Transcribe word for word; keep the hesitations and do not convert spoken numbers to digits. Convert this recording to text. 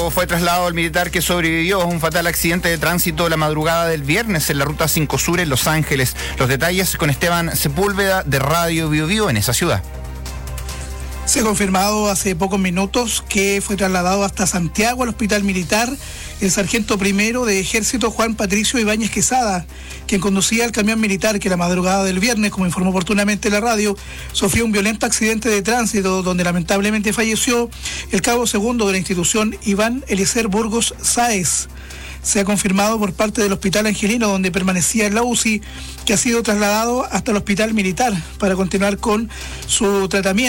Fue trasladado al militar que sobrevivió a un fatal accidente de tránsito la madrugada del viernes en la ruta cinco Sur en Los Ángeles. Los detalles con Esteban Sepúlveda de Radio Bio Bio en esa ciudad. Se ha confirmado hace pocos minutos que fue trasladado hasta Santiago al hospital militar el sargento primero de ejército Juan Patricio Ibáñez Quesada, quien conducía el camión militar que la madrugada del viernes, como informó oportunamente la radio, sufrió un violento accidente de tránsito donde lamentablemente falleció el cabo segundo de la institución Iván Eliezer Burgos Sáez. Se ha confirmado por parte del Hospital Angelino, donde permanecía en la U C I, que ha sido trasladado hasta el Hospital Militar para continuar con su tratamiento.